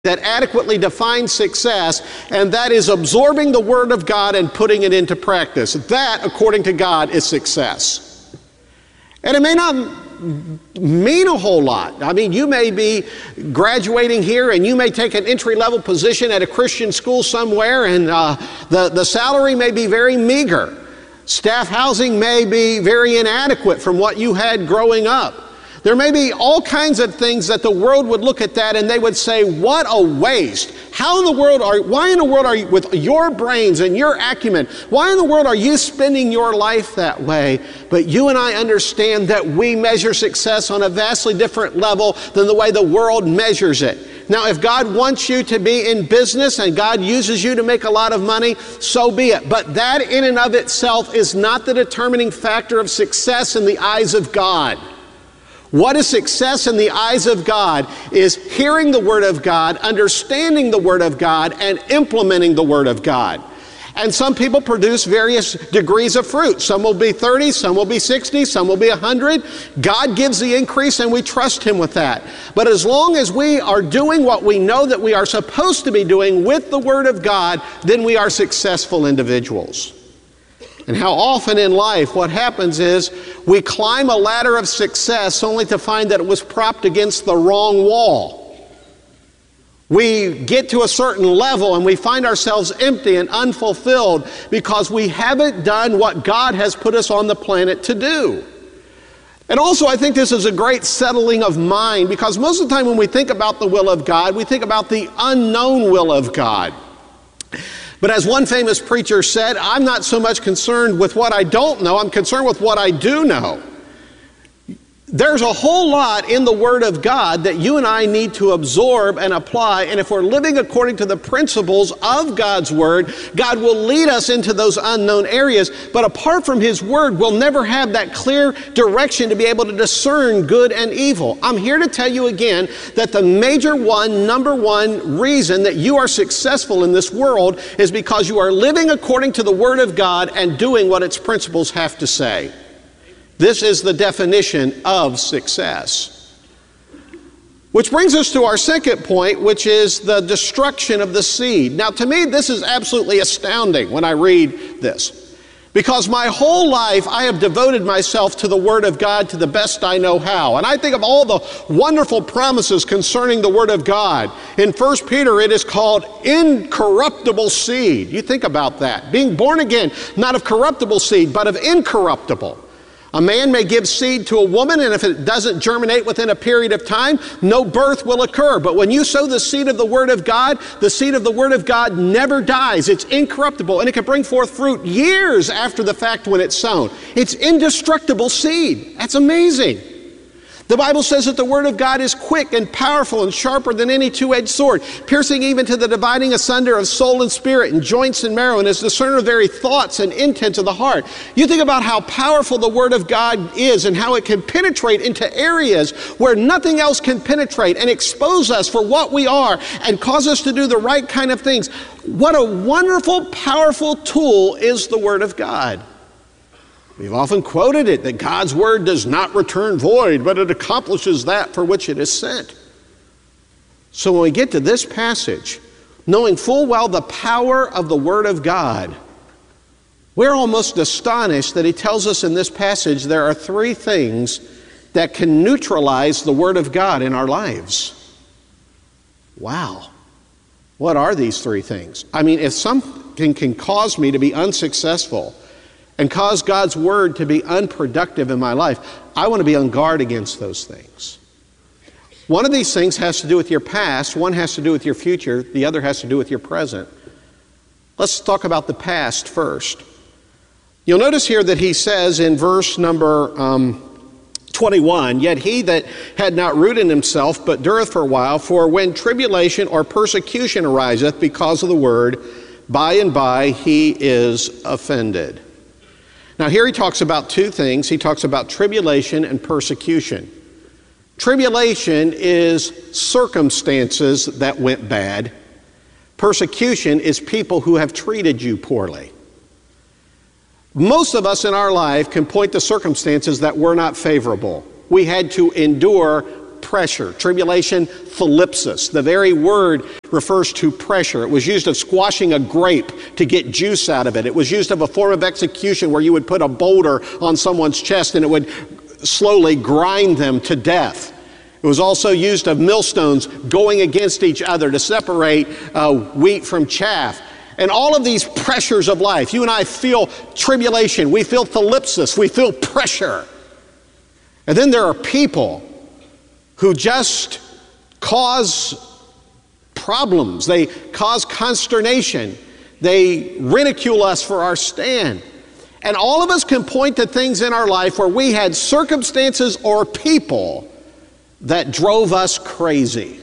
that adequately defines success, and that is absorbing the Word of God and putting it into practice. That, according to God, is success. And it may not mean a whole lot. I mean, you may be graduating here and you may take an entry-level position at a Christian school somewhere, and the salary may be very meager. Staff housing may be very inadequate from what you had growing up. There may be all kinds of things that the world would look at that and they would say, what a waste. Why in the world are you, with your brains and your acumen, why in the world are you spending your life that way? But you and I understand that we measure success on a vastly different level than the way the world measures it. Now, if God wants you to be in business and God uses you to make a lot of money, so be it. But that in and of itself is not the determining factor of success in the eyes of God. What is success in the eyes of God is hearing the Word of God, understanding the Word of God, and implementing the Word of God. And some people produce various degrees of fruit. Some will be 30, some will be 60, some will be 100. God gives the increase and we trust Him with that. But as long as we are doing what we know that we are supposed to be doing with the Word of God, then we are successful individuals. And how often in life what happens is we climb a ladder of success only to find that it was propped against the wrong wall. We get to a certain level and we find ourselves empty and unfulfilled because we haven't done what God has put us on the planet to do. And also I think this is a great settling of mind, because most of the time when we think about the will of God, we think about the unknown will of God. But as one famous preacher said, I'm not so much concerned with what I don't know, I'm concerned with what I do know. There's a whole lot in the Word of God that you and I need to absorb and apply, and if we're living according to the principles of God's Word, God will lead us into those unknown areas. But apart from His Word, we'll never have that clear direction to be able to discern good and evil. I'm here to tell you again that the number one reason that you are successful in this world is because you are living according to the Word of God and doing what its principles have to say. This is the definition of success. Which brings us to our second point, which is the destruction of the seed. Now, to me, this is absolutely astounding when I read this, because my whole life I have devoted myself to the Word of God to the best I know how. And I think of all the wonderful promises concerning the Word of God. In 1 Peter, it is called incorruptible seed. You think about that. Being born again, not of corruptible seed, but of incorruptible. A man may give seed to a woman, and if it doesn't germinate within a period of time, no birth will occur. But when you sow the seed of the Word of God, the seed of the Word of God never dies. It's incorruptible, and it can bring forth fruit years after the fact when it's sown. It's indestructible seed. That's amazing. The Bible says that the Word of God is quick and powerful and sharper than any two-edged sword, piercing even to the dividing asunder of soul and spirit and joints and marrow, and is discerner of very thoughts and intents of the heart. You think about how powerful the Word of God is and how it can penetrate into areas where nothing else can penetrate and expose us for what we are and cause us to do the right kind of things. What a wonderful, powerful tool is the Word of God. We've often quoted it, that God's Word does not return void, but it accomplishes that for which it is sent. So when we get to this passage, knowing full well the power of the Word of God, we're almost astonished that he tells us in this passage there are three things that can neutralize the Word of God in our lives. Wow. What are these three things? I mean, if something can cause me to be unsuccessful and cause God's Word to be unproductive in my life, I want to be on guard against those things. One of these things has to do with your past, one has to do with your future, the other has to do with your present. Let's talk about the past first. You'll notice here that he says in verse number 21, yet he that had not root in himself, but dureth for a while, for when tribulation or persecution ariseth because of the word, by and by he is offended. Now here he talks about two things. He talks about tribulation and persecution. Tribulation is circumstances that went bad. Persecution is people who have treated you poorly. Most of us in our life can point to circumstances that were not favorable. We had to endure pressure. Tribulation, thlipsis. The very word refers to pressure. It was used of squashing a grape to get juice out of it. It was used of a form of execution where you would put a boulder on someone's chest and it would slowly grind them to death. It was also used of millstones going against each other to separate wheat from chaff. And all of these pressures of life, you and I feel tribulation, we feel thlipsis, we feel pressure. And then there are people who just cause problems. They cause consternation. They ridicule us for our stand. And all of us can point to things in our life where we had circumstances or people that drove us crazy.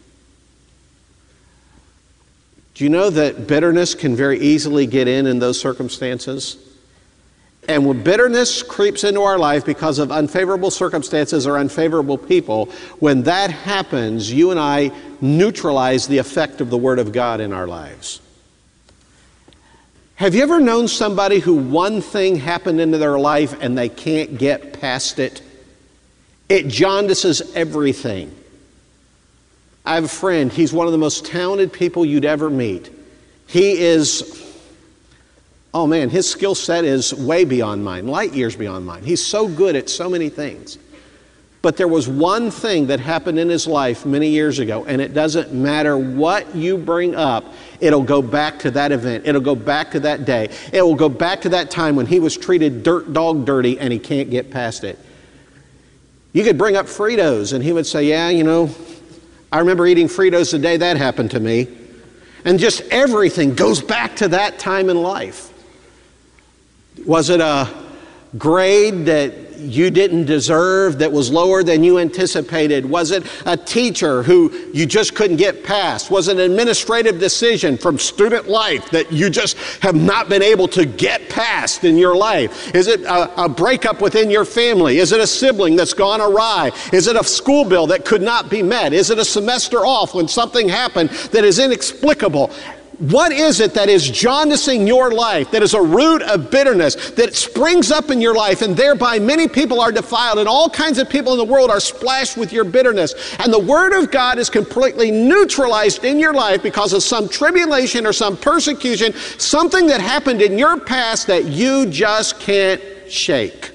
Do you know that bitterness can very easily get in those circumstances? And when bitterness creeps into our life because of unfavorable circumstances or unfavorable people, when that happens, you and I neutralize the effect of the Word of God in our lives. Have you ever known somebody who one thing happened into their life and they can't get past it? It jaundices everything. I have a friend, he's one of the most talented people you'd ever meet. He is, oh man, his skill set is way beyond mine, light years beyond mine. He's so good at so many things. But there was one thing that happened in his life many years ago, and it doesn't matter what you bring up, it'll go back to that event. It'll go back to that day. It will go back to that time when he was treated dirt dog dirty and he can't get past it. You could bring up Fritos and he would say, yeah, you know, I remember eating Fritos the day that happened to me. And just everything goes back to that time in life. Was it a grade that you didn't deserve that was lower than you anticipated? Was it a teacher who you just couldn't get past? Was it an administrative decision from student life that you just have not been able to get past in your life? Is it a breakup within your family? Is it a sibling that's gone awry? Is it a school bill that could not be met? Is it a semester off when something happened that is inexplicable? What is it that is jaundicing your life, that is a root of bitterness, that springs up in your life, and thereby many people are defiled, and all kinds of people in the world are splashed with your bitterness, and the Word of God is completely neutralized in your life because of some tribulation or some persecution, something that happened in your past that you just can't shake?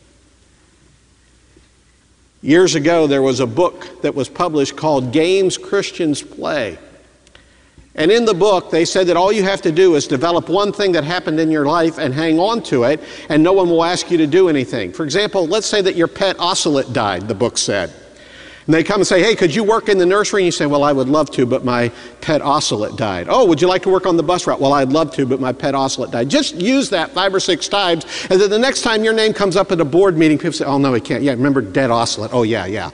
Years ago, there was a book that was published called Games Christians Play. And in the book, they said that all you have to do is develop one thing that happened in your life and hang on to it, and no one will ask you to do anything. For example, let's say that your pet ocelot died, the book said. And they come and say, hey, could you work in the nursery? And you say, well, I would love to, but my pet ocelot died. Oh, would you like to work on the bus route? Well, I'd love to, but my pet ocelot died. Just use that 5 or 6 times, and then the next time your name comes up at a board meeting, people say, oh, no, he can't. Yeah, remember dead ocelot. Oh, yeah.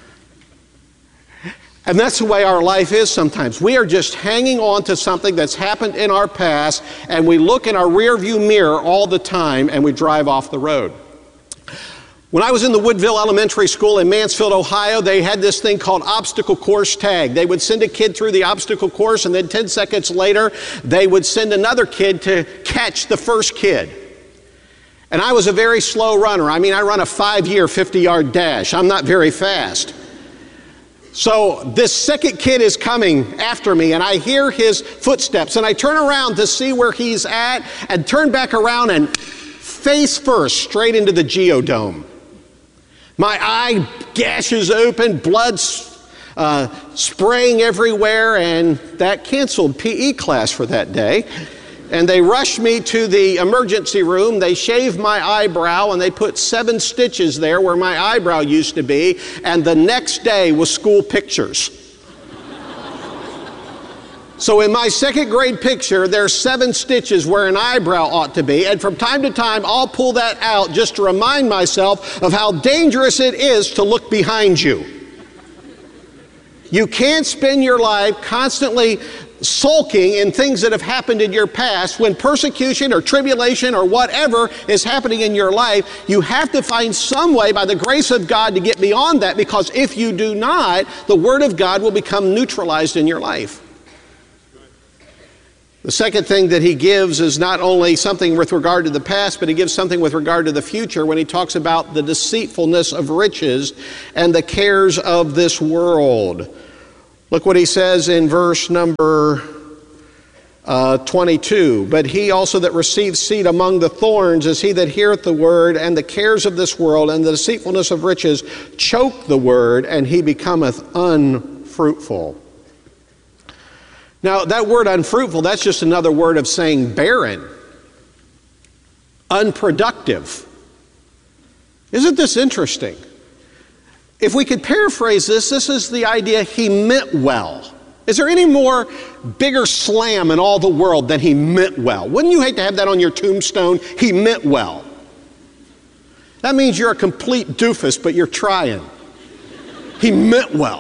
And that's the way our life is sometimes. We are just hanging on to something that's happened in our past, and we look in our rearview mirror all the time, and we drive off the road. When I was in the Woodville Elementary School in Mansfield, Ohio, they had this thing called obstacle course tag. They would send a kid through the obstacle course, and then 10 seconds later, they would send another kid to catch the first kid. And I was a very slow runner. I mean, I run a 5-year 50-yard dash. I'm not very fast. So this second kid is coming after me, and I hear his footsteps, and I turn around to see where he's at and turn back around and face first straight into the geodome. My eye gashes open, blood spraying everywhere, and that canceled PE class for that day. And they rushed me to the emergency room. They shaved my eyebrow, and they put 7 stitches there where my eyebrow used to be. And the next day was school pictures. So in my 2nd grade picture, there's 7 stitches where an eyebrow ought to be. And from time to time, I'll pull that out just to remind myself of how dangerous it is to look behind you. You can't spend your life constantly sulking in things that have happened in your past. When persecution or tribulation or whatever is happening in your life, you have to find some way by the grace of God to get beyond that, because if you do not, the Word of God will become neutralized in your life. The second thing that he gives is not only something with regard to the past, but he gives something with regard to the future when he talks about the deceitfulness of riches and the cares of this world. Look what he says in verse number 22. But he also that receives seed among the thorns is he that heareth the word, and the cares of this world and the deceitfulness of riches choke the word, and he becometh unfruitful. Now, that word unfruitful, that's just another word of saying barren, unproductive. Isn't this interesting? If we could paraphrase this, this is the idea he meant well. Is there any more bigger slam in all the world than he meant well? Wouldn't you hate to have that on your tombstone? He meant well. That means you're a complete doofus, but you're trying. He meant well.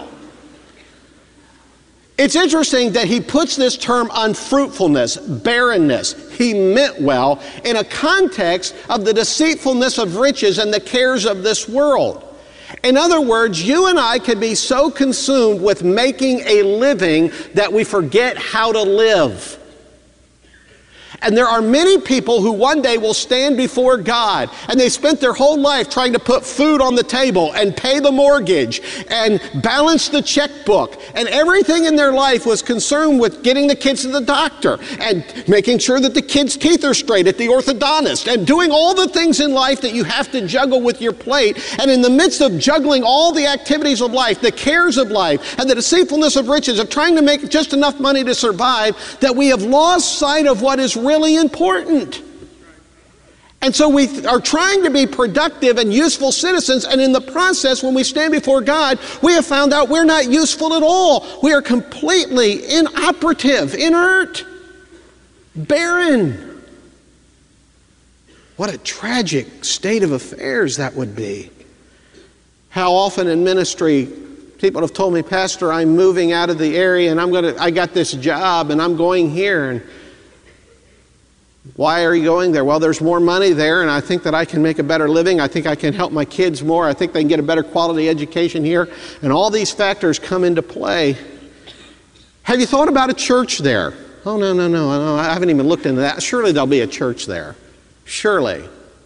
It's interesting that he puts this term unfruitfulness, barrenness, he meant well, in a context of the deceitfulness of riches and the cares of this world. In other words, you and I can be so consumed with making a living that we forget how to live. And there are many people who one day will stand before God, and they spent their whole life trying to put food on the table and pay the mortgage and balance the checkbook, and everything in their life was concerned with getting the kids to the doctor and making sure that the kids' teeth are straight at the orthodontist and doing all the things in life that you have to juggle with your plate. And in the midst of juggling all the activities of life, the cares of life, and the deceitfulness of riches, of trying to make just enough money to survive, that we have lost sight of what is really important. And so we are trying to be productive and useful citizens, and in the process, when we stand before God, we have found out we're not useful at all. We are completely inoperative, inert, barren. What a tragic state of affairs that would be. How often in ministry people have told me, Pastor, I'm moving out of the area and I got this job and I'm going here. And why are you going there? Well, there's more money there, and I think that I can make a better living. I think I can help my kids more. I think they can get a better quality education here. And all these factors come into play. Have you thought about a church there? Oh, no, I haven't even looked into that. Surely there'll be a church there. Surely.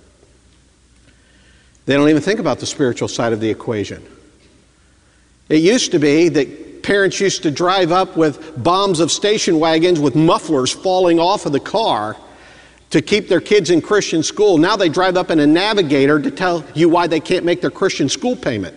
They don't even think about the spiritual side of the equation. It used to be that parents used to drive up with bombs of station wagons with mufflers falling off of the car to keep their kids in Christian school. Now they drive up in a Navigator to tell you why they can't make their Christian school payment.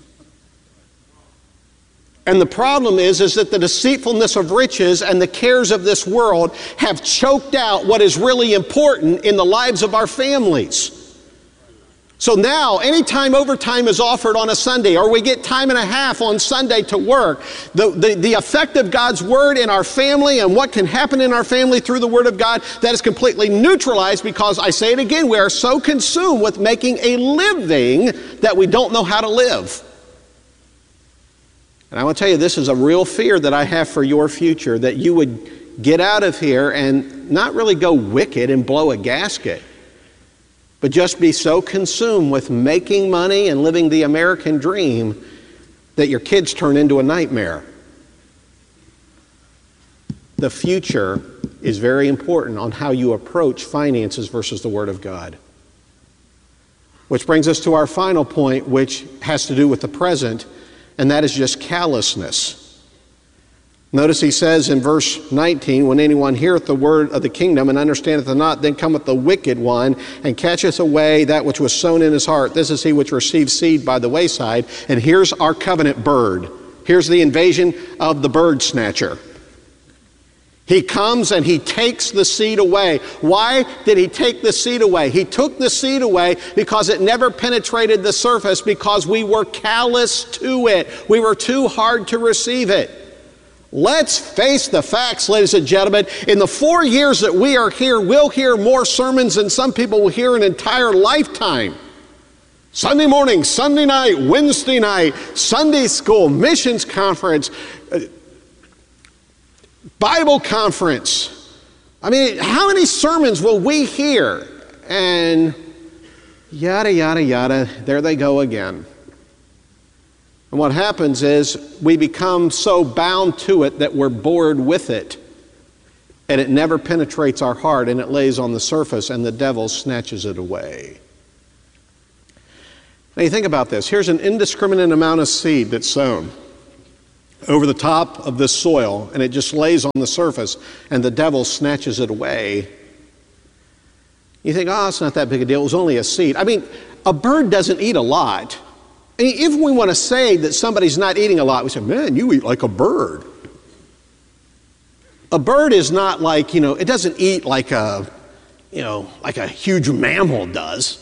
And the problem is that the deceitfulness of riches and the cares of this world have choked out what is really important in the lives of our families. So now, anytime overtime is offered on a Sunday, or we get time and a half on Sunday to work, the effect of God's Word in our family and what can happen in our family through the Word of God, that is completely neutralized because, I say it again, we are so consumed with making a living that we don't know how to live. And I want to tell you, this is a real fear that I have for your future, that you would get out of here and not really go wicked and blow a gasket, but just be so consumed with making money and living the American dream that your kids turn into a nightmare. The future is very important on how you approach finances versus the Word of God. Which brings us to our final point, which has to do with the present, and that is just callousness. Notice he says in verse 19, when anyone heareth the word of the kingdom and understandeth it not, then cometh the wicked one and catcheth away that which was sown in his heart. This is he which receives seed by the wayside. And here's our covenant bird. Here's the invasion of the bird snatcher. He comes and he takes the seed away. Why did he take the seed away? He took the seed away because it never penetrated the surface, because we were callous to it. We were too hard to receive it. Let's face the facts, ladies and gentlemen. In the 4 years that we are here, we'll hear more sermons than some people will hear an entire lifetime. Sunday morning, Sunday night, Wednesday night, Sunday school, missions conference, Bible conference. I mean, how many sermons will we hear? And yada, yada, yada, there they go again. And what happens is we become so bound to it that we're bored with it. and it never penetrates our heart, and it lays on the surface, and the devil snatches it away. Now you think about this. Here's an indiscriminate amount of seed that's sown over the top of this soil, and it just lays on the surface, and the devil snatches it away. You think, oh, it's not that big a deal. It was only a seed. I mean, a bird doesn't eat a lot. I mean, if we want to say that somebody's not eating a lot, we say, man, you eat like a bird. A bird is not like, it doesn't eat like a huge mammal does.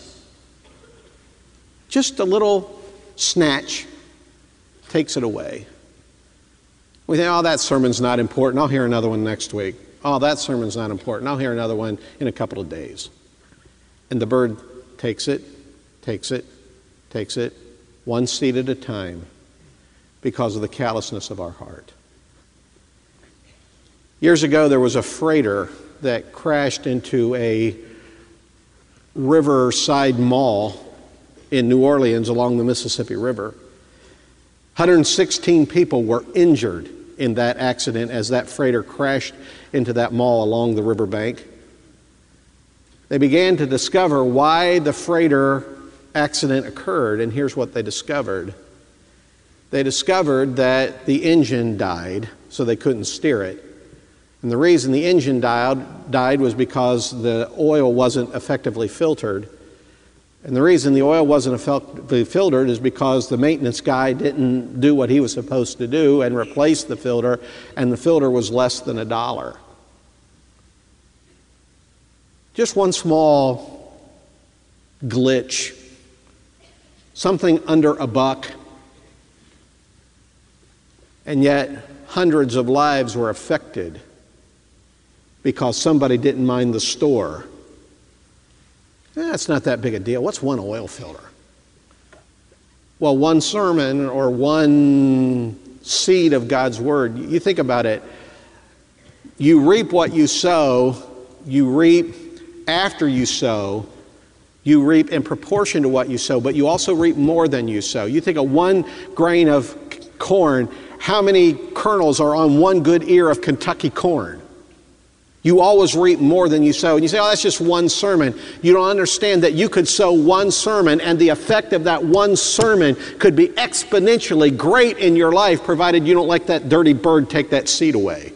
Just a little snatch takes it away. We think, oh, that sermon's not important. I'll hear another one next week. Oh, that sermon's not important. I'll hear another one in a couple of days. And the bird takes it, one seed at a time, because of the callousness of our heart. Years ago, there was a freighter that crashed into a riverside mall in New Orleans along the Mississippi River. 116 people were injured in that accident as that freighter crashed into that mall along the riverbank. They began to discover why the freighter accident occurred, and here's what they discovered. They discovered that the engine died, so they couldn't steer it. And the reason the engine died was because the oil wasn't effectively filtered. And the reason the oil wasn't effectively filtered is because the maintenance guy didn't do what he was supposed to do and replace the filter, and the filter was less than $1. Just one small glitch, something under $1, and yet hundreds of lives were affected because somebody didn't mind the store. It's not that big a deal. What's one oil filter? Well, one sermon or one seed of God's Word, you think about it. You reap what you sow. You reap after you sow. You reap in proportion to what you sow, but you also reap more than you sow. You think of 1 grain of corn, how many kernels are on 1 good ear of Kentucky corn? You always reap more than you sow. And you say, oh, that's just one sermon. You don't understand that you could sow one sermon, and the effect of that one sermon could be exponentially great in your life, provided you don't let that dirty bird take that seed away.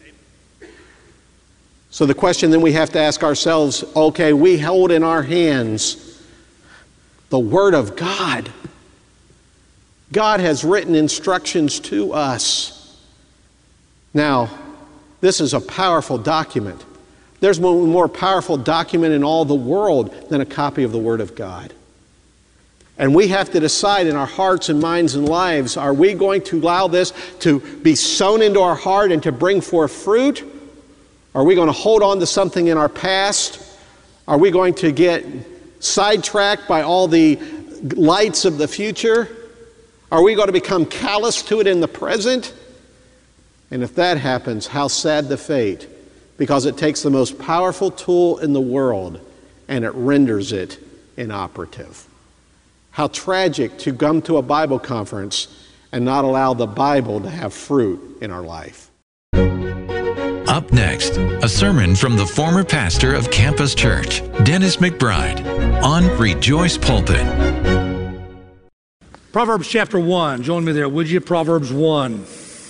So the question then we have to ask ourselves, okay, we hold in our hands the Word of God. God has written instructions to us. Now, this is a powerful document. There's no more powerful document in all the world than a copy of the Word of God. And we have to decide in our hearts and minds and lives, are we going to allow this to be sown into our heart and to bring forth fruit? Are we going to hold on to something in our past? Are we going to get sidetracked by all the lights of the future? Are we going to become callous to it in the present? And if that happens, how sad the fate, because it takes the most powerful tool in the world and it renders it inoperative. How tragic to come to a Bible conference and not allow the Bible to have fruit in our life. Up next, a sermon from the former pastor of Campus Church, Dennis McBride, on Rejoice Pulpit. Proverbs chapter 1. Join me there, would you? Proverbs 1.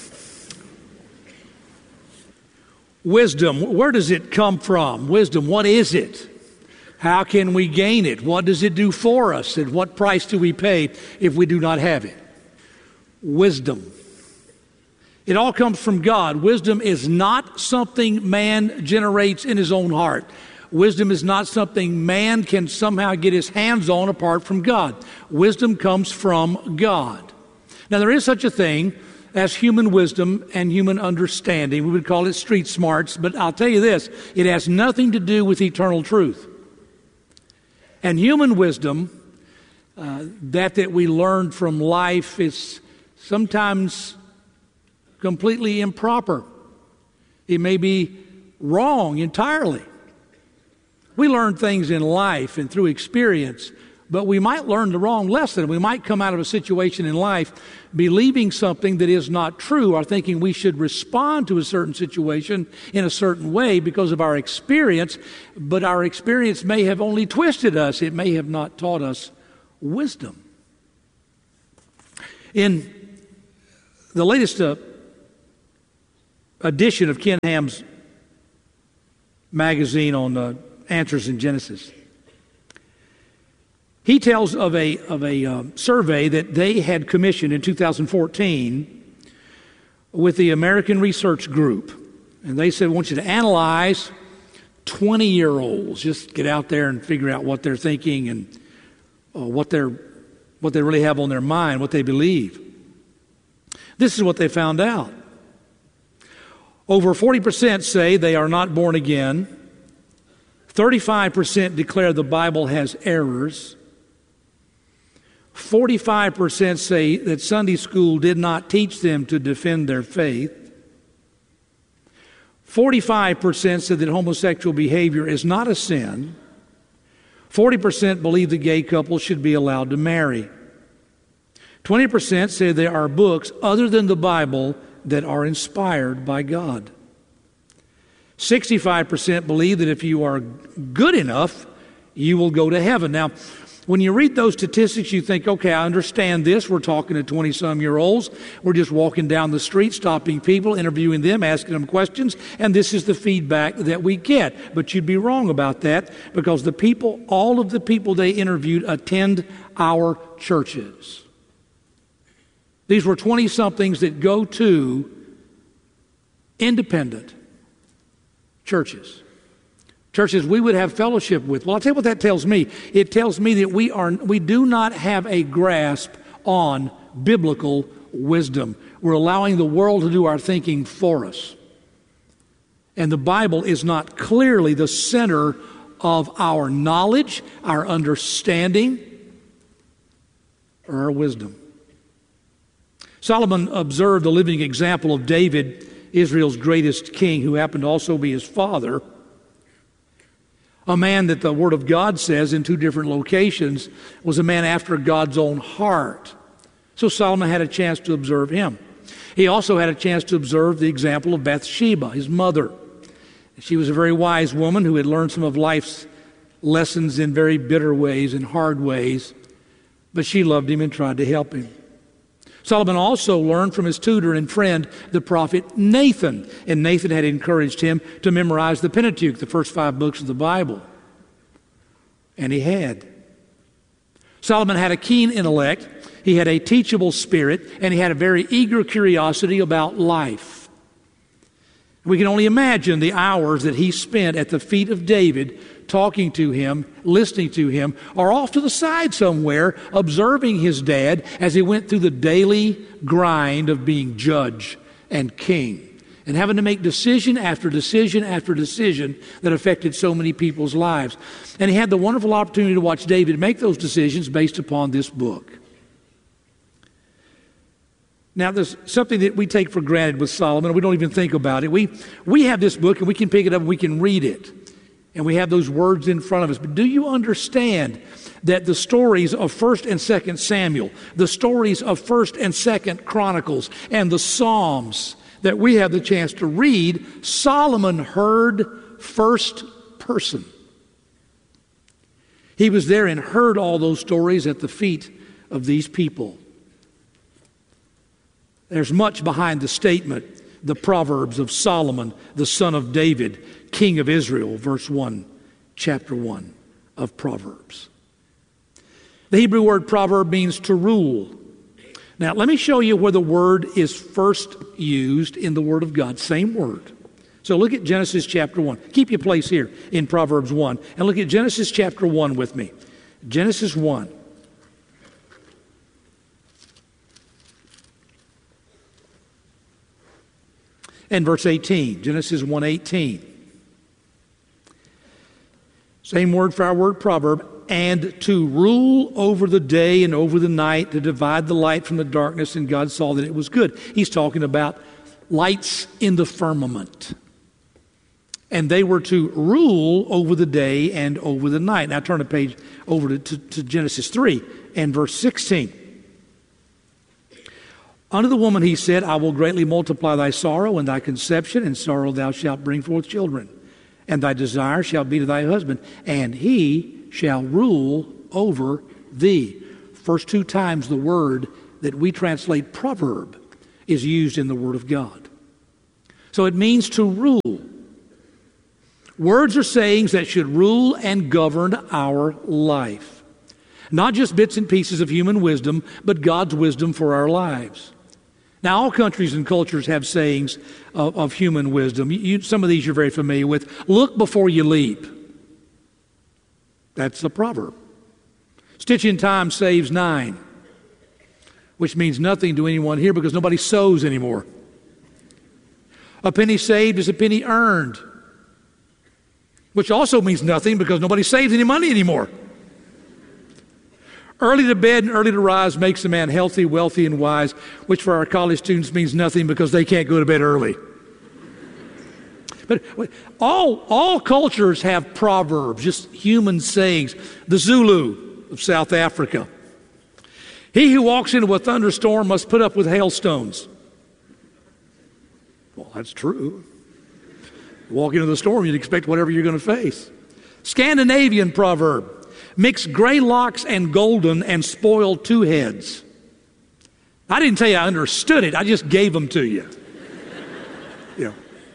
Wisdom, where does it come from? Wisdom, what is it? How can we gain it? What does it do for us? And what price do we pay if we do not have it? Wisdom. It all comes from God. Wisdom is not something man generates in his own heart. Wisdom is not something man can somehow get his hands on apart from God. Wisdom comes from God. Now, there is such a thing as human wisdom and human understanding. We would call it street smarts, but I'll tell you this, it has nothing to do with eternal truth. And human wisdom, that we learned from life, is sometimes completely improper. It may be wrong entirely. We learn things in life and through experience, But we might learn the wrong lesson. We might come out of a situation in life believing something that is not true, or thinking we should respond to a certain situation in a certain way because of our experience, but our experience may have only twisted us. It may have not taught us wisdom. In the latest edition of Ken Ham's magazine on Answers in Genesis, he tells of a survey that they had commissioned in 2014 with the American Research Group. And they said, I want you to analyze 20-year-olds. Just get out there and figure out what they're thinking and what they really have on their mind, what they believe. This is what they found out. Over 40% say they are not born again. 35% declare the Bible has errors. 45% say that Sunday school did not teach them to defend their faith. 45% said that homosexual behavior is not a sin. 40% believe that gay couples should be allowed to marry. 20% say there are books other than the Bible that are inspired by God. 65% believe that if you are good enough, you will go to heaven. Now, when you read those statistics, you think, okay, I understand this. We're talking to 20-some-year-olds. We're just walking down the street, stopping people, interviewing them, asking them questions, and this is the feedback that we get. But you'd be wrong about that, because all of the people they interviewed attend our churches. These were 20-somethings that go to independent churches. Churches we would have fellowship with. Well, I'll tell you what that tells me. It tells me that we do not have a grasp on biblical wisdom. We're allowing the world to do our thinking for us. And the Bible is not clearly the center of our knowledge, our understanding, or our wisdom. Solomon observed the living example of David, Israel's greatest king, who happened to also be his father. A man that the Word of God says in two different locations was a man after God's own heart. So Solomon had a chance to observe him. He also had a chance to observe the example of Bathsheba, his mother. She was a very wise woman who had learned some of life's lessons in very bitter ways and hard ways, but she loved him and tried to help him. Solomon also learned from his tutor and friend, the prophet Nathan. And Nathan had encouraged him to memorize the Pentateuch, the first 5 books of the Bible. And he had. Solomon had a keen intellect, he had a teachable spirit, and he had a very eager curiosity about life. We can only imagine the hours that he spent at the feet of David, talking to him, listening to him, or off to the side somewhere, observing his dad as he went through the daily grind of being judge and king, and having to make decision after decision after decision that affected so many people's lives. And he had the wonderful opportunity to watch David make those decisions based upon this book. Now, there's something that we take for granted with Solomon. We don't even think about it. We have this book, and we can pick it up and we can read it. And we have those words in front of us. But do you understand that the stories of 1st and 2nd Samuel, the stories of 1st and 2nd Chronicles, and the Psalms that we have the chance to read, Solomon heard first person. He was there and heard all those stories at the feet of these people. There's much behind the statement, the Proverbs of Solomon, the son of David, king of Israel, verse 1, chapter 1 of Proverbs. The Hebrew word proverb means to rule. Now, let me show you where the word is first used in the Word of God, same word. So look at Genesis chapter 1. Keep your place here in Proverbs 1, and look at Genesis chapter 1 with me. Genesis 1. And verse 18, Genesis 1:18. Same word for our word proverb. And to rule over the day and over the night, to divide the light from the darkness, and God saw that it was good. He's talking about lights in the firmament. And they were to rule over the day and over the night. Now turn the page over to Genesis 3 and verse 16. Unto the woman he said, I will greatly multiply thy sorrow and thy conception, and sorrow thou shalt bring forth children. And thy desire shall be to thy husband, and he shall rule over thee. First two times the word that we translate proverb is used in the Word of God. So it means to rule. Words are sayings that should rule and govern our life. Not just bits and pieces of human wisdom, but God's wisdom for our lives. Now, all countries and cultures have sayings of human wisdom. Some of these you're very familiar with. Look before you leap. That's a proverb. Stitch in time saves 9, which means nothing to anyone here because nobody sews anymore. A penny saved is a penny earned, which also means nothing because nobody saves any money anymore. Early to bed and early to rise makes a man healthy, wealthy, and wise, which for our college students means nothing because they can't go to bed early. But all cultures have proverbs, just human sayings. The Zulu of South Africa. He who walks into a thunderstorm must put up with hailstones. Well, that's true. Walk into the storm, you'd expect whatever you're going to face. Scandinavian proverb. Mix gray locks and golden and spoil 2 heads. I didn't tell you I understood it. I just gave them to you. Yeah.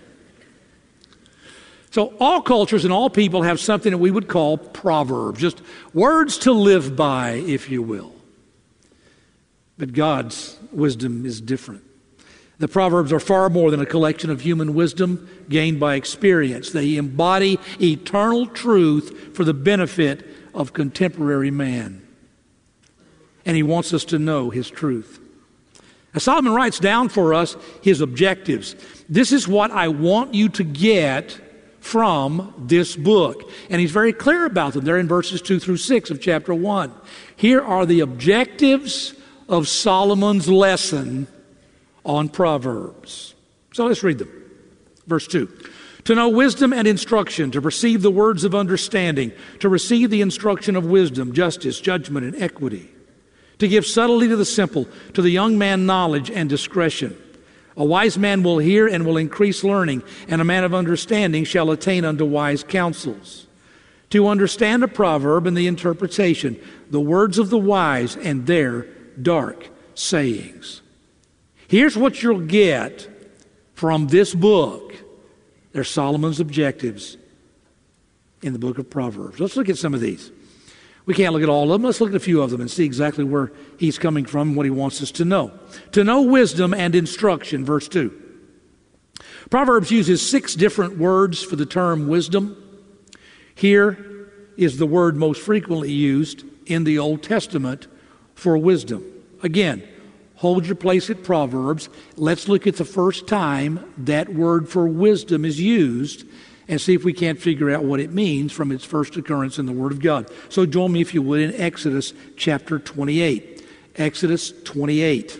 So all cultures and all people have something that we would call proverbs, just words to live by, if you will. But God's wisdom is different. The Proverbs are far more than a collection of human wisdom gained by experience. They embody eternal truth for the benefit of contemporary man. And he wants us to know his truth. Now, Solomon writes down for us his objectives. This is what I want you to get from this book. And he's very clear about them. They're in verses 2 through 6 of chapter 1. Here are the objectives of Solomon's lesson on Proverbs. So let's read them. Verse 2. To know wisdom and instruction, to perceive the words of understanding, to receive the instruction of wisdom, justice, judgment, and equity, to give subtlety to the simple, to the young man knowledge and discretion. A wise man will hear and will increase learning, and a man of understanding shall attain unto wise counsels. To understand a proverb and the interpretation, the words of the wise and their dark sayings. Here's what you'll get from this book. There's Solomon's objectives in the book of Proverbs. Let's look at some of these. We can't look at all of them. Let's look at a few of them and see exactly where he's coming from and what he wants us to know. To know wisdom and instruction, verse 2. Proverbs uses 6 different words for the term wisdom. Here is the word most frequently used in the Old Testament for wisdom. Again, hold your place at Proverbs. Let's look at the first time that word for wisdom is used and see if we can't figure out what it means from its first occurrence in the Word of God. So join me, if you would, in Exodus chapter 28. Exodus 28.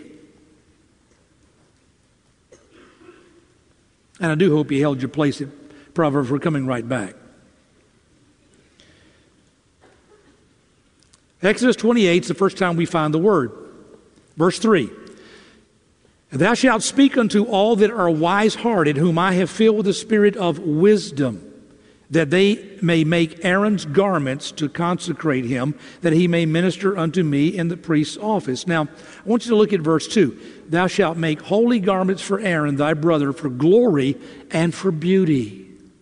And I do hope you held your place at Proverbs. We're coming right back. Exodus 28 is the first time we find the word. Verse 3. And thou shalt speak unto all that are wise-hearted, whom I have filled with the spirit of wisdom, that they may make Aaron's garments to consecrate him, that he may minister unto me in the priest's office. Now, I want you to look at verse 2. Thou shalt make holy garments for Aaron thy brother, for glory and for beauty.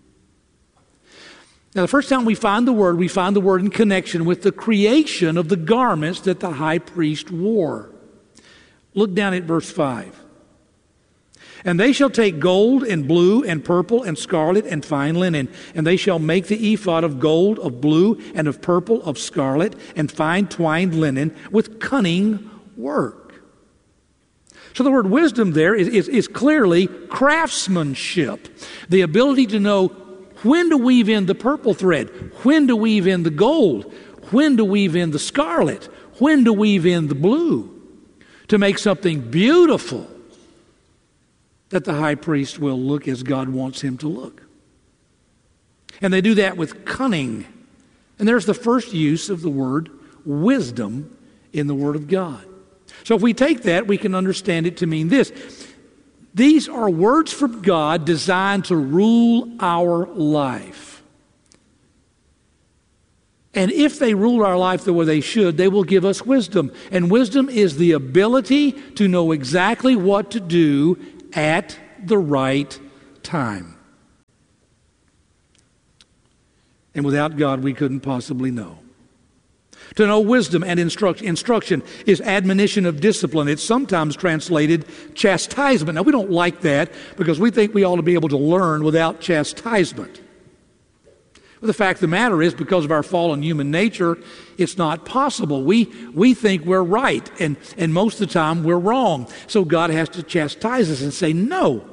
Now, the first time we find the word in connection with the creation of the garments that the high priest wore. Look down at verse 5. And they shall take gold and blue and purple and scarlet and fine linen, and they shall make the ephod of gold, of blue, and of purple, of scarlet, and fine twined linen with cunning work. So the word wisdom there is clearly craftsmanship. The ability to know when to weave in the purple thread, when to weave in the gold, when to weave in the scarlet, when to weave in the blue, to make something beautiful that the high priest will look as God wants him to look. And they do that with cunning. And there's the first use of the word wisdom in the Word of God. So if we take that, we can understand it to mean this. These are words from God designed to rule our life. And if they rule our life the way they should, they will give us wisdom. And wisdom is the ability to know exactly what to do at the right time. And without God, we couldn't possibly know. To know wisdom and instruction is admonition of discipline. It's sometimes translated chastisement. Now, we don't like that because we think we ought to be able to learn without chastisement. But the fact of the matter is, because of our fallen human nature, it's not possible. We think we're right, and most of the time we're wrong. So God has to chastise us and say, no,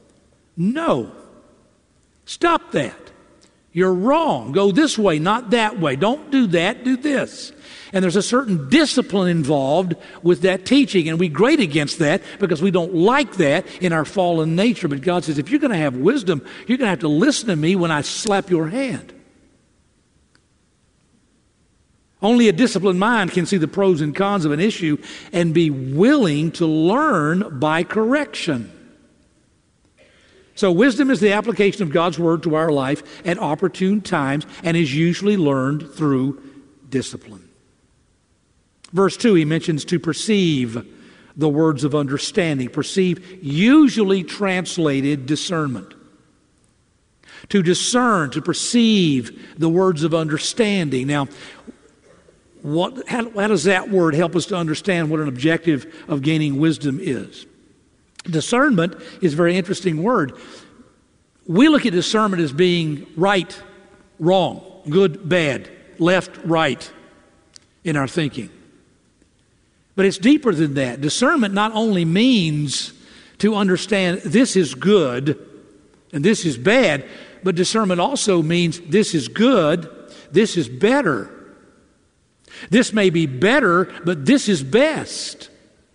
stop that. You're wrong. Go this way, not that way. Don't do that, do this. And there's a certain discipline involved with that teaching, and we grate against that because we don't like that in our fallen nature. But God says, if you're going to have wisdom, you're going to have to listen to me when I slap your hand. Only a disciplined mind can see the pros and cons of an issue and be willing to learn by correction. So wisdom is the application of God's Word to our life at opportune times and is usually learned through discipline. Verse 2, he mentions to perceive the words of understanding. Perceive, usually translated discernment. To discern, to perceive the words of understanding. Now, how does that word help us to understand what an objective of gaining wisdom is? Discernment is a very interesting word. We look at discernment as being right, wrong, good, bad, left, right in our thinking. But it's deeper than that. Discernment not only means to understand this is good and this is bad, but discernment also means this is good, this is better. This may be better, but this is best.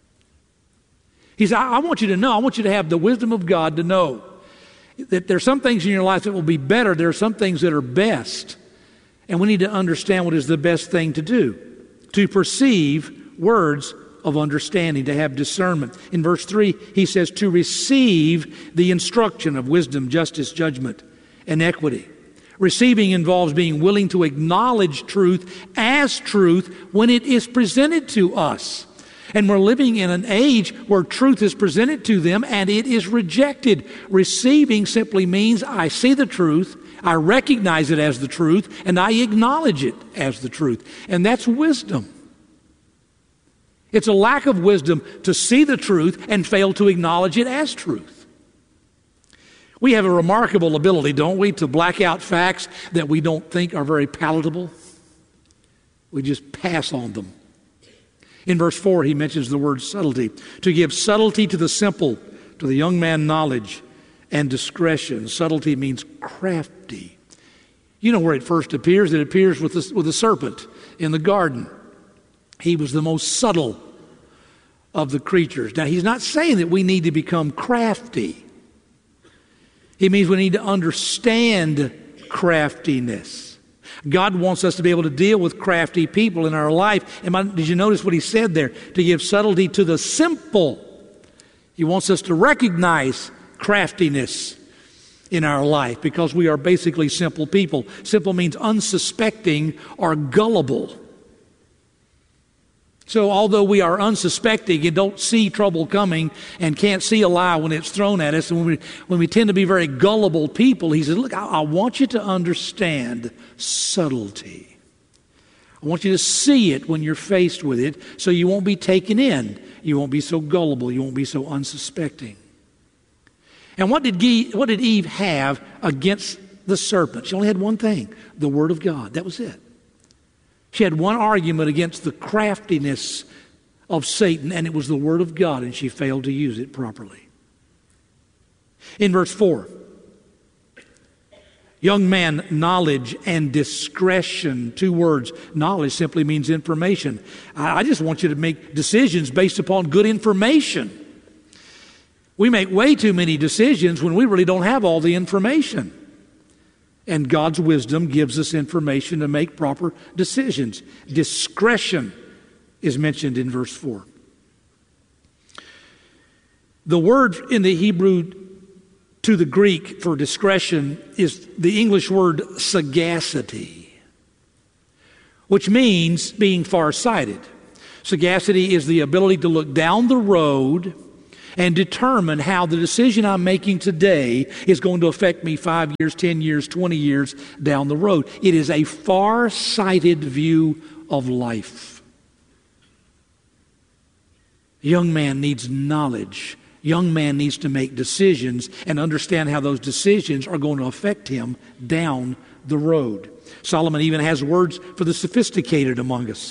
He said, I want you to know, I want you to have the wisdom of God to know that there are some things in your life that will be better. There are some things that are best. And we need to understand what is the best thing to do. To perceive words of understanding, to have discernment. In verse 3, he says, to receive the instruction of wisdom, justice, judgment, and equity. Receiving involves being willing to acknowledge truth as truth when it is presented to us. And we're living in an age where truth is presented to them and it is rejected. Receiving simply means I see the truth, I recognize it as the truth, and I acknowledge it as the truth. And that's wisdom. It's a lack of wisdom to see the truth and fail to acknowledge it as truth. We have a remarkable ability, don't we, to black out facts that we don't think are very palatable. We just pass on them. In verse 4, he mentions the word subtlety. To give subtlety to the simple, to the young man knowledge and discretion. Subtlety means crafty. You know where it first appears? It appears with the serpent in the garden. He was the most subtle of the creatures. Now, he's not saying that we need to become crafty. He means we need to understand craftiness. God wants us to be able to deal with crafty people in our life. Did you notice what he said there? To give subtlety to the simple. He wants us to recognize craftiness in our life because we are basically simple people. Simple means unsuspecting or gullible. So although we are unsuspecting and don't see trouble coming and can't see a lie when it's thrown at us, and when we tend to be very gullible people, he says, look, I want you to understand subtlety. I want you to see it when you're faced with it so you won't be taken in. You won't be so gullible. You won't be so unsuspecting. And what did Eve have against the serpent? She only had one thing, the Word of God. That was it. She had one argument against the craftiness of Satan, and it was the Word of God, and she failed to use it properly. In verse 4, young man, knowledge and discretion. 2 words. Knowledge simply means information. I just want you to make decisions based upon good information. We make way too many decisions when we really don't have all the information. And God's wisdom gives us information to make proper decisions. Discretion is mentioned in verse 4. The word in the Hebrew to the Greek for discretion is the English word sagacity, which means being farsighted. Sagacity is the ability to look down the road and determine how the decision I'm making today is going to affect me 5 years, 10 years, 20 years down the road. It is a far-sighted view of life. A young man needs knowledge. A young man needs to make decisions and understand how those decisions are going to affect him down the road. Solomon even has words for the sophisticated among us.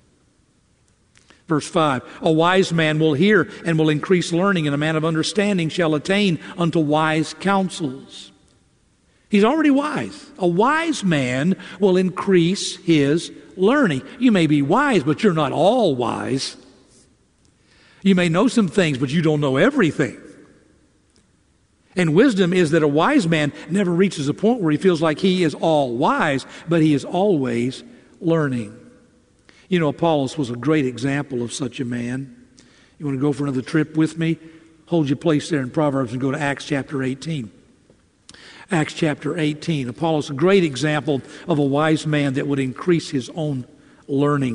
Verse 5, a wise man will hear and will increase learning, and a man of understanding shall attain unto wise counsels. He's already wise. A wise man will increase his learning. You may be wise, but you're not all wise. You may know some things, but you don't know everything. And wisdom is that a wise man never reaches a point where he feels like he is all wise, but he is always learning. You know, Apollos was a great example of such a man. You want to go for another trip with me? Hold your place there in Proverbs and go to Acts chapter 18. Acts chapter 18. Apollos, a great example of a wise man that would increase his own learning.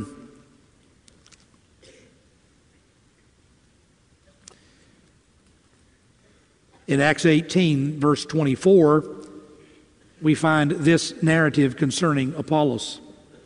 In Acts 18, verse 24, we find this narrative concerning Apollos.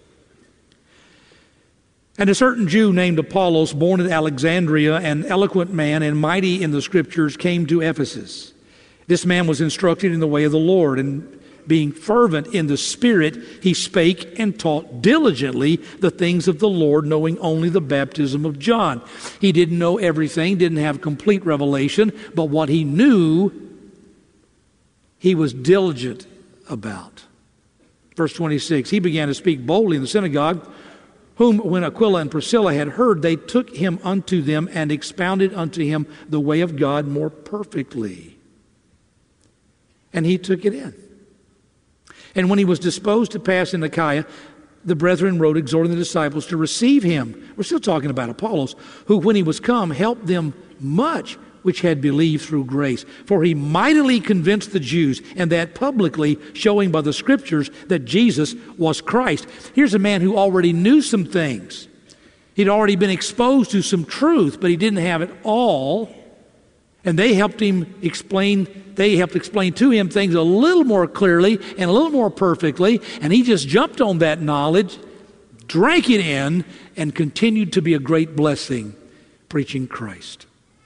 And a certain Jew named Apollos, born at Alexandria, an eloquent man and mighty in the Scriptures, came to Ephesus. This man was instructed in the way of the Lord, and being fervent in the Spirit, he spake and taught diligently the things of the Lord, knowing only the baptism of John. He didn't know everything, didn't have complete revelation, but what he knew, he was diligent about. Verse 26, he began to speak boldly in the synagogue, whom when Aquila and Priscilla had heard, they took him unto them and expounded unto him the way of God more perfectly. And he took it in. And when he was disposed to pass in Achaia, the brethren wrote, exhorting the disciples to receive him. We're still talking about Apollos, who when he was come helped them much which had believed through grace. For he mightily convinced the Jews, and that publicly, showing by the Scriptures that Jesus was Christ. Here's a man who already knew some things. He'd already been exposed to some truth, but he didn't have it all. And they helped explain to him things a little more clearly and a little more perfectly, and he just jumped on that knowledge, drank it in, and continued to be a great blessing preaching Christ.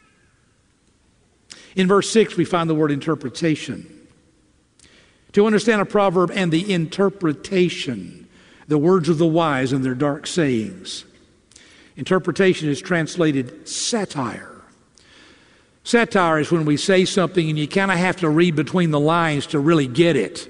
In verse 6, we find the word interpretation. To understand a proverb and the interpretation, the words of the wise and their dark sayings. Interpretation is translated satire. Satire is when we say something and you kind of have to read between the lines to really get it.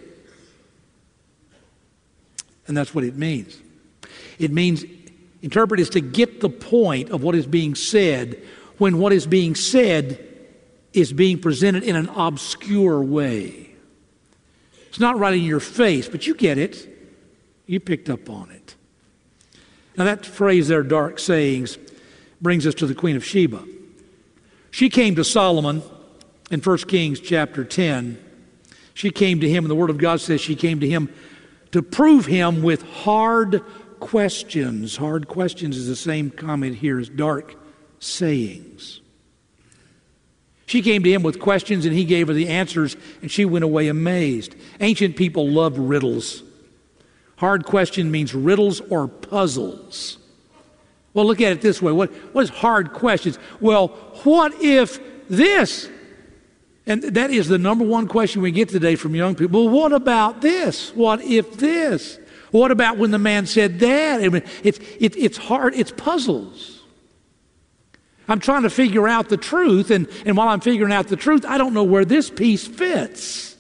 And that's what it means. It means interpret is to get the point of what is being said when what is being said is being presented in an obscure way. It's not right in your face, but you get it. You picked up on it. Now that phrase there, dark sayings, brings us to the Queen of Sheba. She came to Solomon in 1 Kings chapter 10. She came to him, and the Word of God says she came to him to prove him with hard questions. Hard questions is the same comment here as dark sayings. She came to him with questions, and he gave her the answers, and she went away amazed. Ancient people loved riddles. Hard question means riddles or puzzles. Well, look at it this way. What is hard questions? Well, what if this? And that is the number one question we get today from young people. Well, what about this? What if this? What about when the man said that? I mean, it's hard. It's puzzles. I'm trying to figure out the truth, and while I'm figuring out the truth, I don't know where this piece fits.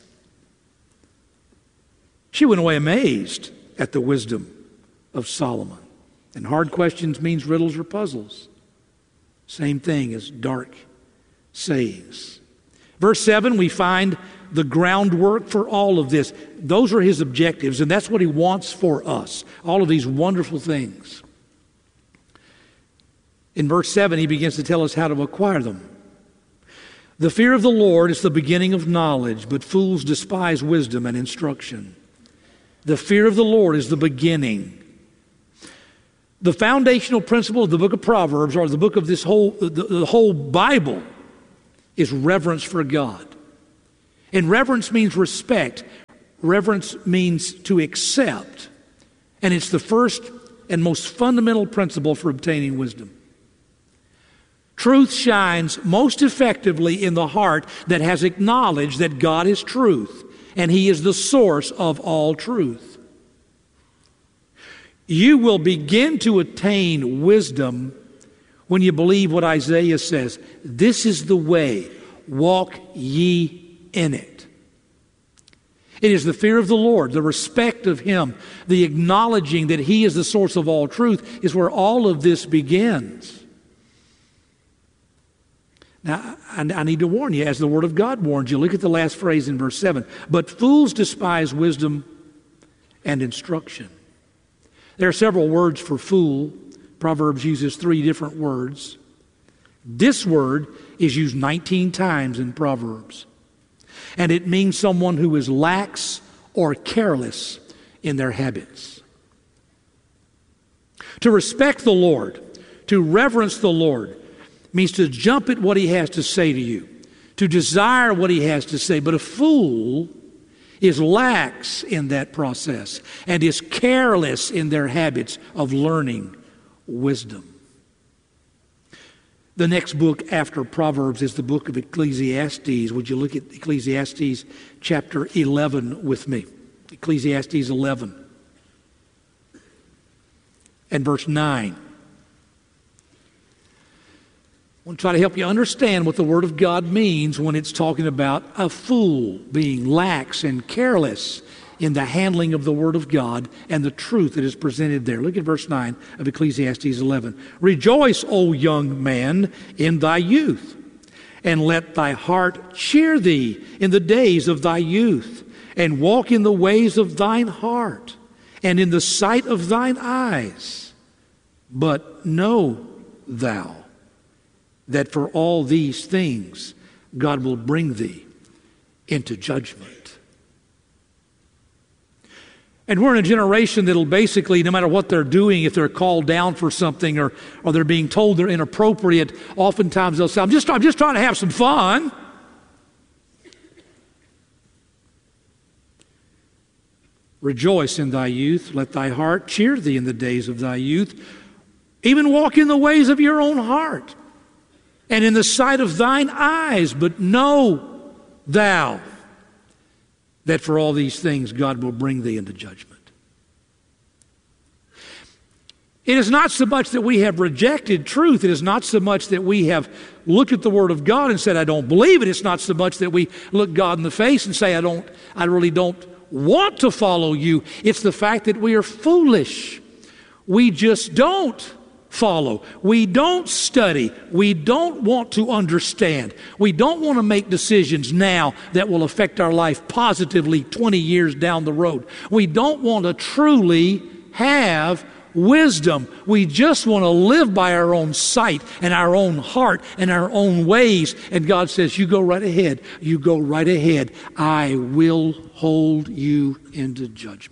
She went away amazed at the wisdom of Solomon. And hard questions means riddles or puzzles. Same thing as dark sayings. Verse 7, we find the groundwork for all of this. Those are his objectives, and that's what he wants for us, all of these wonderful things. In verse 7, he begins to tell us how to acquire them. The fear of the Lord is the beginning of knowledge, but fools despise wisdom and instruction. The fear of the Lord is the beginning. The foundational principle of the book of Proverbs, or the book of the whole Bible, is reverence for God. And reverence means respect. Reverence means to accept. And it's the first and most fundamental principle for obtaining wisdom. Truth shines most effectively in the heart that has acknowledged that God is truth, and He is the source of all truth. You will begin to attain wisdom when you believe what Isaiah says. This is the way, walk ye in it. It is the fear of the Lord, the respect of Him, the acknowledging that He is the source of all truth is where all of this begins. Now, I need to warn you, as the Word of God warns you. Look at the last phrase in verse 7. But fools despise wisdom and instruction. There are several words for fool. Proverbs uses 3 different words. This word is used 19 times in Proverbs. And it means someone who is lax or careless in their habits. To respect the Lord, to reverence the Lord, means to jump at what He has to say to you, to desire what He has to say. But a fool is lax in that process and is careless in their habits of learning wisdom. The next book after Proverbs is the book of Ecclesiastes. Would you look at Ecclesiastes chapter 11 with me? Ecclesiastes 11 and verse 9. I want to try to help you understand what the Word of God means when it's talking about a fool being lax and careless in the handling of the Word of God and the truth that is presented there. Look at verse 9 of Ecclesiastes 11. Rejoice, O young man, in thy youth, and let thy heart cheer thee in the days of thy youth, and walk in the ways of thine heart, and in the sight of thine eyes. But know thou that for all these things God will bring thee into judgment. And we're in a generation that'll basically, no matter what they're doing, if they're called down for something or they're being told they're inappropriate, oftentimes they'll say, I'm just trying to have some fun. Rejoice in thy youth, let thy heart cheer thee in the days of thy youth. Even walk in the ways of your own heart, and in the sight of thine eyes, but know thou that for all these things God will bring thee into judgment. It is not so much that we have rejected truth. It is not so much that we have looked at the Word of God and said, I don't believe it. It's not so much that we look God in the face and say, I really don't want to follow you. It's the fact that we are foolish. We just don't follow. We don't study. We don't want to understand. We don't want to make decisions now that will affect our life positively 20 years down the road. We don't want to truly have wisdom. We just want to live by our own sight and our own heart and our own ways. And God says, you go right ahead. You go right ahead. I will hold you into judgment.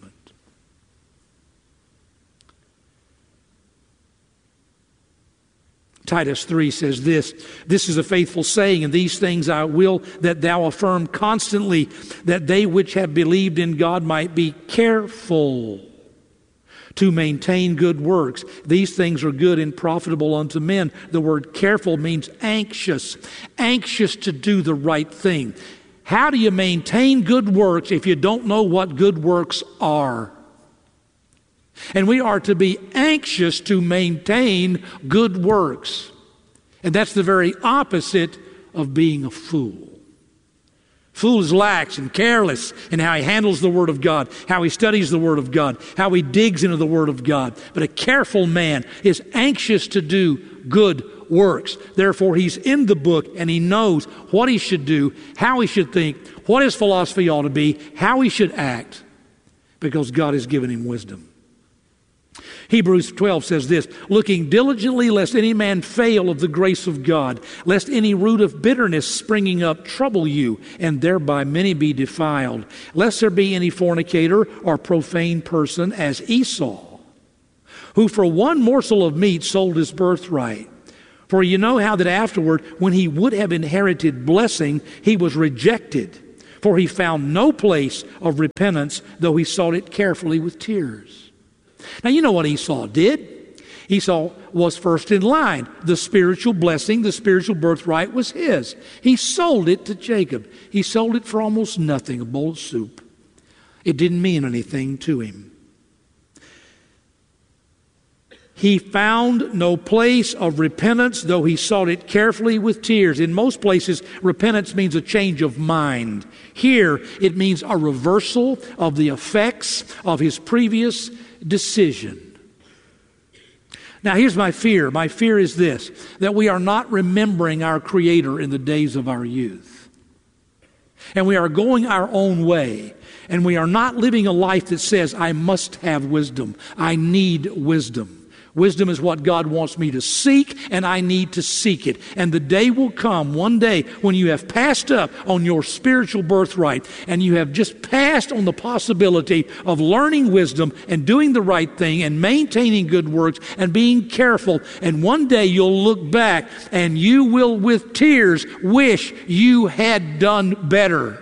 Titus 3 says this is a faithful saying, and these things I will that thou affirm constantly, that they which have believed in God might be careful to maintain good works. These things are good and profitable unto men. The word careful means anxious to do the right thing. How do you maintain good works if you don't know what good works are? And we are to be anxious to maintain good works. And that's the very opposite of being a fool. Fool is lax and careless in how he handles the Word of God, how he studies the Word of God, how he digs into the Word of God. But a careful man is anxious to do good works. Therefore, he's in the book and he knows what he should do, how he should think, what his philosophy ought to be, how he should act, because God has given him wisdom. Hebrews 12 says this, looking diligently lest any man fail of the grace of God, lest any root of bitterness springing up trouble you, and thereby many be defiled, lest there be any fornicator or profane person as Esau, who for one morsel of meat sold his birthright. For you know how that afterward, when he would have inherited blessing, he was rejected, for he found no place of repentance, though he sought it carefully with tears. Now, you know what Esau did. Esau was first in line. The spiritual blessing, the spiritual birthright was his. He sold it to Jacob. He sold it for almost nothing, a bowl of soup. It didn't mean anything to him. He found no place of repentance, though he sought it carefully with tears. In most places, repentance means a change of mind. Here, it means a reversal of the effects of his previous decision. Now, here's my fear. My fear is this, that we are not remembering our Creator in the days of our youth. And we are going our own way. And we are not living a life that says, I must have wisdom. I need wisdom. Wisdom is what God wants me to seek, and I need to seek it. And the day will come, one day, when you have passed up on your spiritual birthright, and you have just passed on the possibility of learning wisdom and doing the right thing and maintaining good works and being careful. And one day you'll look back and you will, with tears, wish you had done better.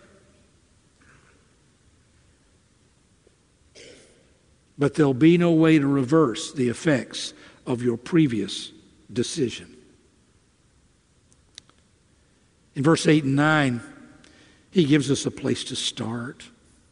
But there'll be no way to reverse the effects of your previous decision. In verse 8 and 9, he gives us a place to start.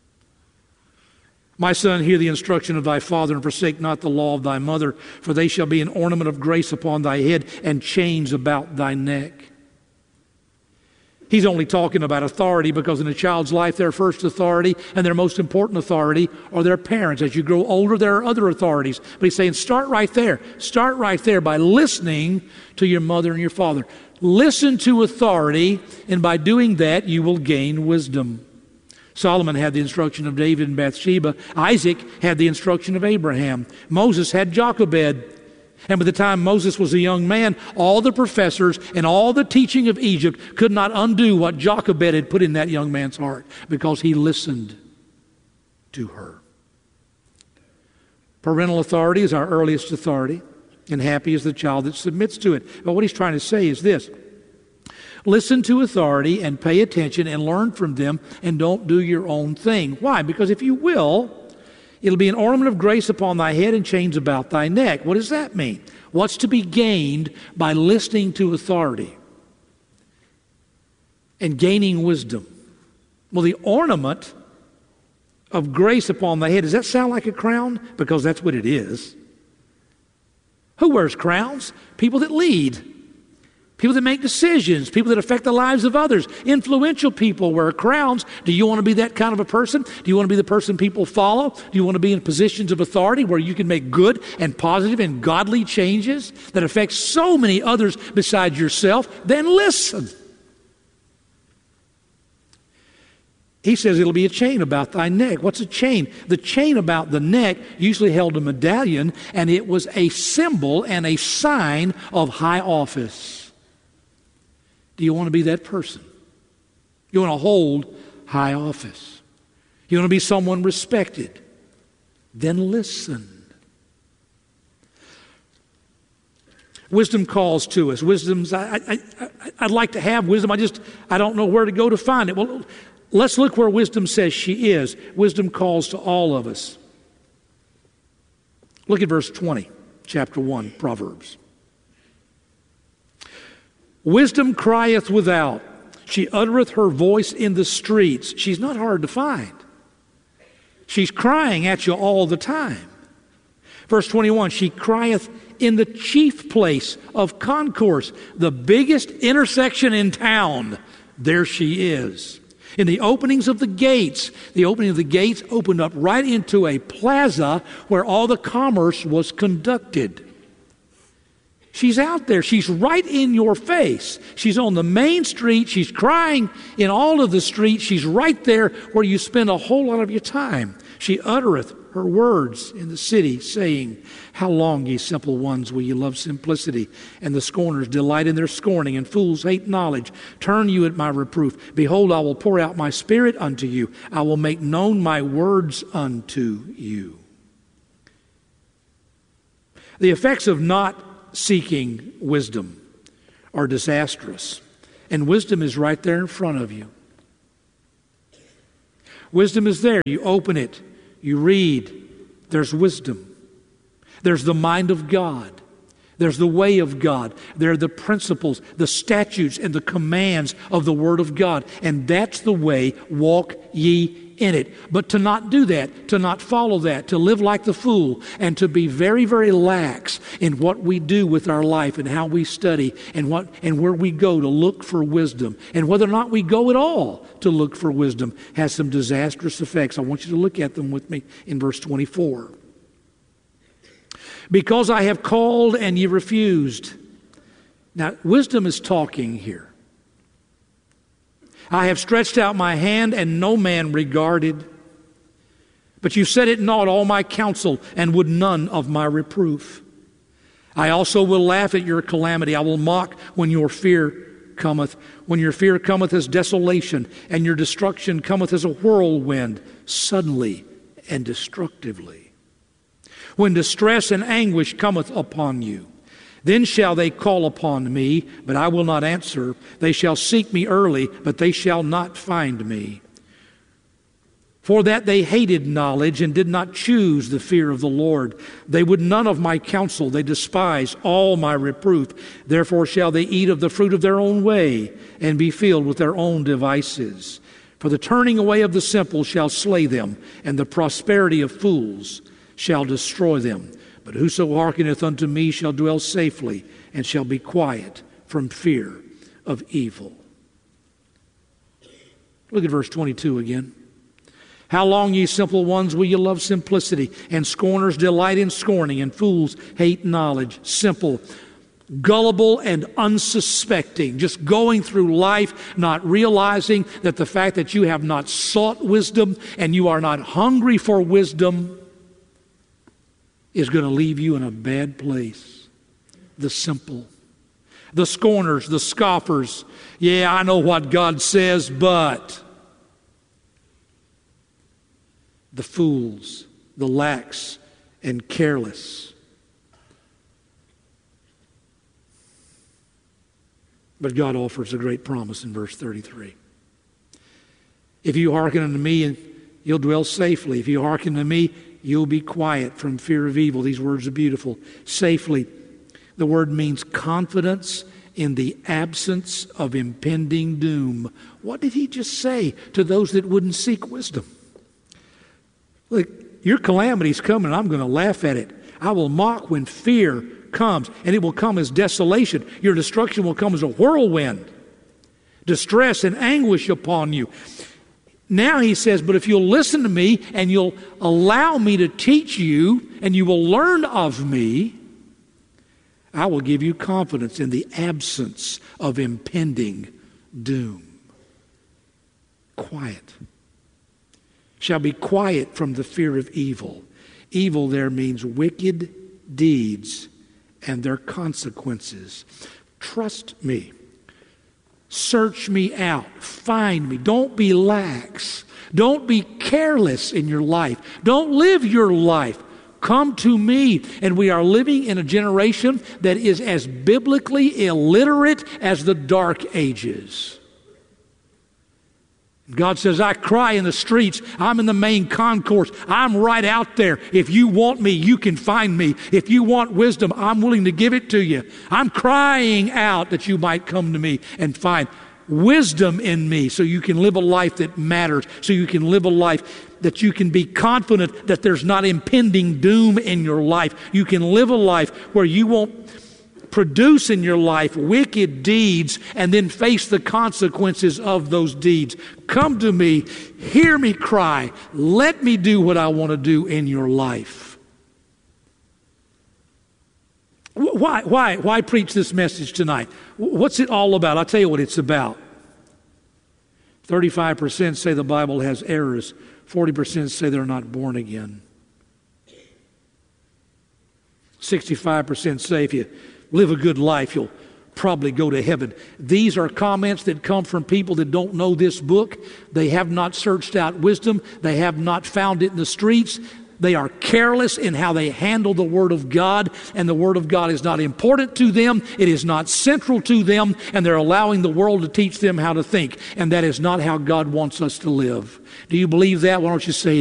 My son, hear the instruction of thy father, and forsake not the law of thy mother, for they shall be an ornament of grace upon thy head, and chains about thy neck. He's only talking about authority because in a child's life, their first authority and their most important authority are their parents. As you grow older, there are other authorities. But he's saying, start right there. Start right there by listening to your mother and your father. Listen to authority, and by doing that, you will gain wisdom. Solomon had the instruction of David and Bathsheba. Isaac had the instruction of Abraham. Moses had Jochebed. And by the time Moses was a young man, all the professors and all the teaching of Egypt could not undo what Jochebed had put in that young man's heart, because he listened to her. Parental authority is our earliest authority, and happy is the child that submits to it. But what he's trying to say is this: listen to authority and pay attention and learn from them, and don't do your own thing. Why? Because if you will, it'll be an ornament of grace upon thy head and chains about thy neck. What does that mean? What's to be gained by listening to authority and gaining wisdom? Well, the ornament of grace upon thy head, does that sound like a crown? Because that's what it is. Who wears crowns? People that lead. People that make decisions, people that affect the lives of others. Influential people wear crowns. Do you want to be that kind of a person? Do you want to be the person people follow? Do you want to be in positions of authority where you can make good and positive and godly changes that affect so many others besides yourself? Then listen. He says it'll be a chain about thy neck. What's a chain? The chain about the neck usually held a medallion, and it was a symbol and a sign of high office. Do you want to be that person? You want to hold high office. You want to be someone respected. Then listen. Wisdom calls to us. I'd like to have wisdom. I don't know where to go to find it. Well, let's look where wisdom says she is. Wisdom calls to all of us. Look at verse 20, chapter 1, Proverbs. Wisdom crieth without. She uttereth her voice in the streets. She's not hard to find. She's crying at you all the time. Verse 21, she crieth in the chief place of concourse, the biggest intersection in town. There she is. In the openings of the gates, the opening of the gates opened up right into a plaza where all the commerce was conducted. She's out there. She's right in your face. She's on the main street. She's crying in all of the streets. She's right there where you spend a whole lot of your time. She uttereth her words in the city, saying, How long, ye simple ones, will ye love simplicity? And the scorners delight in their scorning, and fools hate knowledge. Turn you at my reproof. Behold, I will pour out my spirit unto you. I will make known my words unto you. The effects of not seeking wisdom are disastrous. And wisdom is right there in front of you. Wisdom is there. You open it. You read. There's wisdom. There's the mind of God. There's the way of God. There are the principles, the statutes, and the commands of the Word of God. And that's the way, walk ye in it. But to not do that, to not follow that, to live like the fool, and to be very, very lax in what we do with our life and how we study and where we go to look for wisdom, and whether or not we go at all to look for wisdom, has some disastrous effects. I want you to look at them with me in verse 24. Because I have called and ye refused. Now, wisdom is talking here. I have stretched out my hand, and no man regarded. But you set at naught all my counsel, and would none of my reproof. I also will laugh at your calamity. I will mock when your fear cometh. When your fear cometh as desolation, and your destruction cometh as a whirlwind, suddenly and destructively. When distress and anguish cometh upon you, then shall they call upon me, but I will not answer. They shall seek me early, but they shall not find me. For that they hated knowledge and did not choose the fear of the Lord. They would none of my counsel. They despise all my reproof. Therefore shall they eat of the fruit of their own way and be filled with their own devices. For the turning away of the simple shall slay them, and the prosperity of fools shall destroy them. But whoso hearkeneth unto me shall dwell safely, and shall be quiet from fear of evil. Look at verse 22 again. How long, ye simple ones, will ye love simplicity? And scorners delight in scorning, and fools hate knowledge. Simple, gullible, and unsuspecting. Just going through life, not realizing that the fact that you have not sought wisdom, and you are not hungry for wisdom, is going to leave you in a bad place. The simple. The scorners, the scoffers. Yeah, I know what God says, but. The fools, the lax and careless. But God offers a great promise in verse 33. If you hearken unto me, you'll dwell safely. If you hearken to me, you'll be quiet from fear of evil. These words are beautiful. Safely. The word means confidence in the absence of impending doom. What did he just say to those that wouldn't seek wisdom? Look, your calamity's coming, and I'm going to laugh at it. I will mock when fear comes, and it will come as desolation. Your destruction will come as a whirlwind. Distress and anguish upon you. Now he says, but if you'll listen to me and you'll allow me to teach you and you will learn of me, I will give you confidence in the absence of impending doom. Quiet. Shall be quiet from the fear of evil. Evil there means wicked deeds and their consequences. Trust me. Search me out. Find me. Don't be lax. Don't be careless in your life. Don't live your life. Come to me. And we are living in a generation that is as biblically illiterate as the Dark Ages. God says, I cry in the streets. I'm in the main concourse. I'm right out there. If you want me, you can find me. If you want wisdom, I'm willing to give it to you. I'm crying out that you might come to me and find wisdom in me so you can live a life that matters, so you can live a life that you can be confident that there's not impending doom in your life. You can live a life where you won't produce in your life wicked deeds and then face the consequences of those deeds. Come to me, hear me cry, let me do what I want to do in your life. Why preach this message tonight? What's it all about? I'll tell you what it's about. 35% say the Bible has errors. 40% say they're not born again. 65% say if you live a good life, you'll probably go to heaven. These are comments that come from people that don't know this book. They have not searched out wisdom. They have not found it in the streets. They are careless in how they handle the Word of God, and the Word of God is not important to them. It is not central to them, and they're allowing the world to teach them how to think, and that is not how God wants us to live. Do you believe that? Why don't you say